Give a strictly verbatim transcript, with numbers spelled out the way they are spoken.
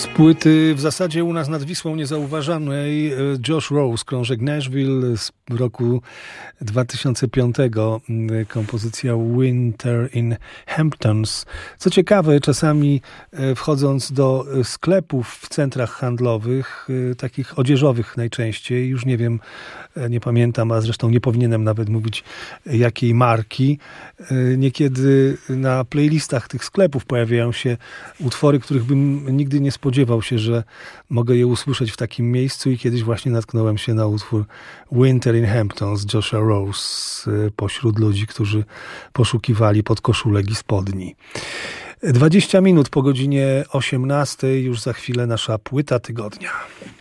Z płyty w zasadzie u nas nad Wisłą niezauważanej Josh Rose, krążek Nashville z roku dwa tysiące piątego, kompozycja Winter in Hamptons. Co ciekawe, czasami wchodząc do sklepów w centrach handlowych, takich odzieżowych najczęściej, już nie wiem, nie pamiętam, a zresztą nie powinienem nawet mówić jakiej marki, niekiedy na playlistach tych sklepów pojawiają się utwory, których bym nigdy nie spodziewał się, że mogę je usłyszeć w takim miejscu i kiedyś właśnie natknąłem się na utwór Winter in Hamptons Josha Rose pośród ludzi, którzy poszukiwali podkoszulek i spodni. dwadzieścia minut po godzinie osiemnastej, już za chwilę nasza płyta tygodnia.